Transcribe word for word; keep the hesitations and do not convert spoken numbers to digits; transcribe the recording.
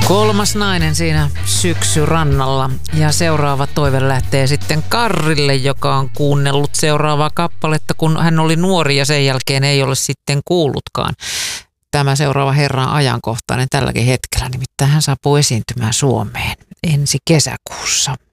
Kolmas nainen siinä syksy rannalla ja seuraava toive lähtee sitten Karrille, joka on kuunnellut seuraavaa kappaletta, kun hän oli nuori ja sen jälkeen ei ole sitten kuullutkaan. Tämä seuraava herra on ajankohtainen tälläkin hetkellä, nimittäin hän saapuu esiintymään Suomeen ensi kesäkuussa.